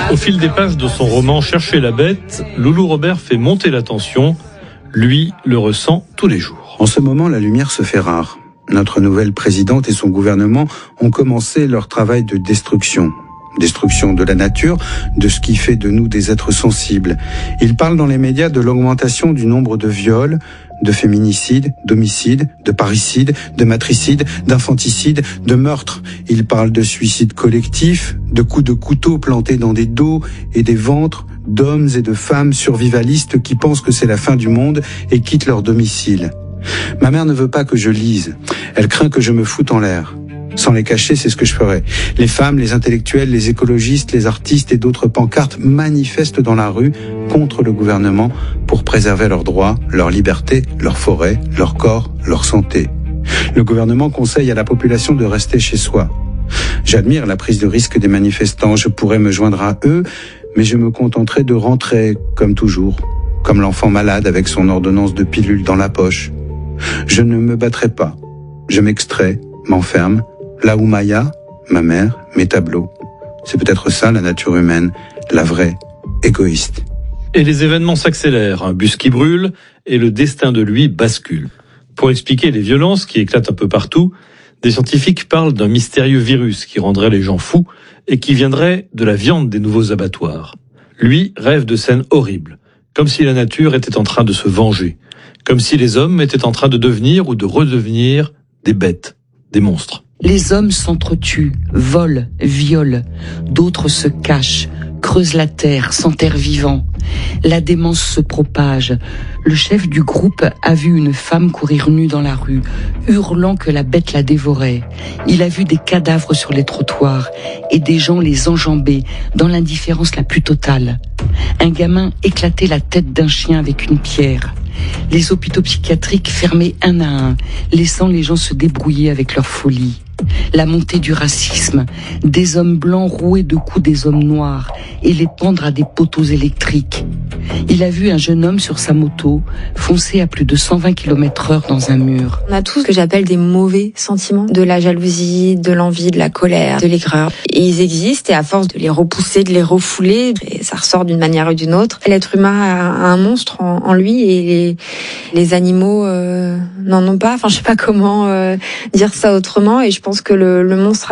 Au fil des pages de son roman Chercher la bête, Loulou Robert fait monter la tension. Lui le ressent tous les jours. En ce moment, la lumière se fait rare. Notre nouvelle présidente et son gouvernement ont commencé leur travail de destruction. Destruction de la nature, de ce qui fait de nous des êtres sensibles. Ils parlent dans les médias de l'augmentation du nombre de viols, de féminicides, d'homicides, de parricides, de matricides, d'infanticides, de meurtres. Ils parlent de suicides collectifs, de coups de couteau plantés dans des dos et des ventres, d'hommes et de femmes survivalistes qui pensent que c'est la fin du monde et quittent leur domicile. Ma mère ne veut pas que je lise. Elle craint que je me foute en l'air. Sans les cacher, c'est ce que je ferai. Les femmes, les intellectuels, les écologistes, les artistes et d'autres pancartes manifestent dans la rue contre le gouvernement pour préserver leurs droits, leur liberté, leur forêt, leur corps, leur santé. Le gouvernement conseille à la population de rester chez soi. J'admire la prise de risque des manifestants. Je pourrais me joindre à eux, mais je me contenterai de rentrer, comme toujours, comme l'enfant malade avec son ordonnance de pilule dans la poche. Je ne me battrai pas. Je m'extrais, m'enferme, là où Maya, ma mère, mes tableaux. C'est peut-être ça la nature humaine, la vraie, égoïste. Et les événements s'accélèrent, un bus qui brûle et le destin de lui bascule. Pour expliquer les violences qui éclatent un peu partout, des scientifiques parlent d'un mystérieux virus qui rendrait les gens fous et qui viendrait de la viande des nouveaux abattoirs. Lui rêve de scènes horribles, comme si la nature était en train de se venger, comme si les hommes étaient en train de devenir ou de redevenir des bêtes, des monstres. Les hommes s'entretuent, volent, violent. D'autres se cachent, creusent la terre, s'enterrent vivants. La démence se propage. Le chef du groupe a vu une femme courir nue dans la rue, hurlant que la bête la dévorait. Il a vu des cadavres sur les trottoirs et des gens les enjamber dans l'indifférence la plus totale. Un gamin éclatait la tête d'un chien avec une pierre. Les hôpitaux psychiatriques fermés un à un, laissant les gens se débrouiller avec leur folie. La montée du racisme, des hommes blancs rouer de coups des hommes noirs et les pendre à des poteaux électriques. Il a vu un jeune homme sur sa moto foncer à plus de 120 km/h dans un mur. On a tous ce que j'appelle des mauvais sentiments, de la jalousie, de l'envie, de la colère, de l'aigreur. Et ils existent et à force de les repousser, de les refouler, et ça ressort d'une manière ou d'une autre. L'être humain a un monstre en lui et les animaux n'en ont pas. Enfin, je sais pas comment dire ça autrement et je pense que le monstre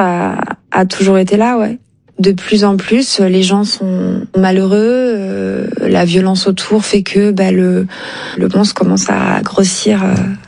a toujours été là, ouais. De plus en plus, les gens sont malheureux. La violence autour fait que le monstre commence à grossir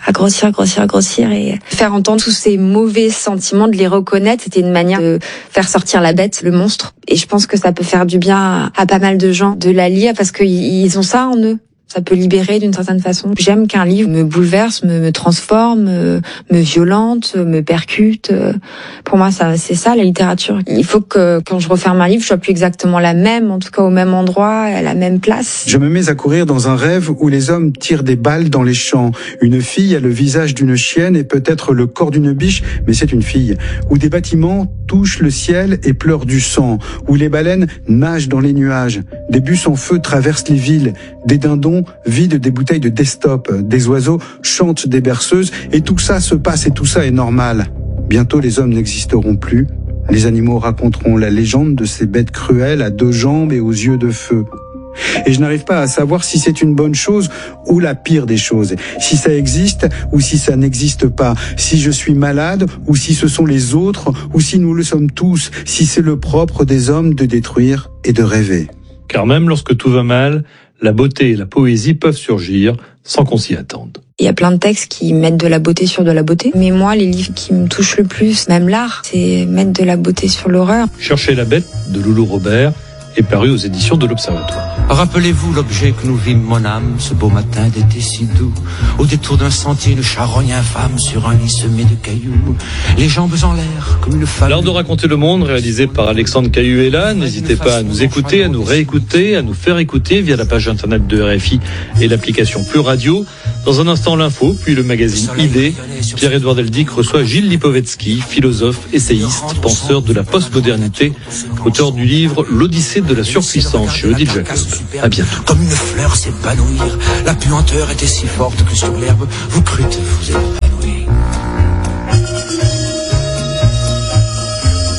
et faire entendre tous ces mauvais sentiments, de les reconnaître. C'était une manière de faire sortir la bête, le monstre. Et je pense que ça peut faire du bien à pas mal de gens de la lire parce qu'ils ont ça en eux. Ça peut libérer d'une certaine façon. J'aime qu'un livre me bouleverse, me transforme, me violente, me percute. Pour moi, c'est ça la littérature. Il faut que quand je referme un livre, je sois plus exactement la même, en tout cas au même endroit, à la même place. Je me mets à courir dans un rêve où les hommes tirent des balles dans les champs. Une fille a le visage d'une chienne et peut-être le corps d'une biche, mais c'est une fille. Où des bâtiments touchent le ciel et pleurent du sang. Où les baleines nagent dans les nuages. Des bus en feu traversent les villes. Des dindons vident des bouteilles de Destop, des oiseaux chantent des berceuses, et tout ça se passe et tout ça est normal. Bientôt les hommes n'existeront plus, les animaux raconteront la légende de ces bêtes cruelles à 2 jambes et aux yeux de feu. Et je n'arrive pas à savoir si c'est une bonne chose ou la pire des choses, si ça existe ou si ça n'existe pas, si je suis malade ou si ce sont les autres, ou si nous le sommes tous, si c'est le propre des hommes de détruire et de rêver. Car même lorsque tout va mal, la beauté et la poésie peuvent surgir sans qu'on s'y attende. Il y a plein de textes qui mettent de la beauté sur de la beauté. Mais moi, les livres qui me touchent le plus, même l'art, c'est mettre de la beauté sur l'horreur. Chercher la bête de Loulou Robert est paru aux éditions de l'Observatoire. Rappelez-vous l'objet que nous vîmes, mon âme, ce beau matin d'été si doux. Au détour d'un sentier, une charogne infâme sur un lit semé de cailloux. Les jambes en l'air, comme une femme. L'art de raconter le monde, réalisé par Alexandre Cahuela. N'hésitez pas à nous écouter, à nous réécouter, à nous faire écouter via la page internet de RFI et l'application Plus Radio. Dans un instant, l'info, puis le magazine Idées. Pierre-Édouard Deldic reçoit Gilles Lipovetsky, philosophe, essayiste, penseur de la postmodernité, auteur du livre L'Odyssée de la surpuissance chez Odile Jacob. À bientôt. Comme une fleur s'épanouir, la puanteur était si forte que sur l'herbe, vous crûtes vous épanouir.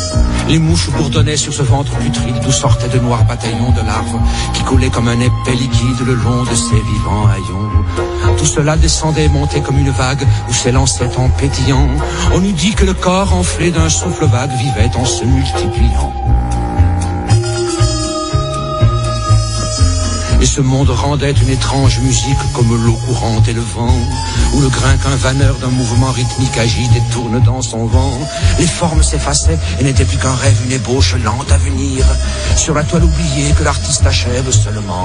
Les mouches bourdonnaient sur ce ventre putride d'où sortaient de noirs bataillons de larves qui coulaient comme un épais liquide le long de ces vivants haillons. Tout cela descendait, montait comme une vague où s'élançait en pétillant. On eût dit que le corps enflé d'un souffle vague vivait en se multipliant. Et ce monde rendait une étrange musique comme l'eau courante et le vent, ou le grain qu'un vanneur d'un mouvement rythmique agite et tourne dans son vent. Les formes s'effaçaient et n'étaient plus qu'un rêve, une ébauche lente à venir, sur la toile oubliée que l'artiste achève seulement.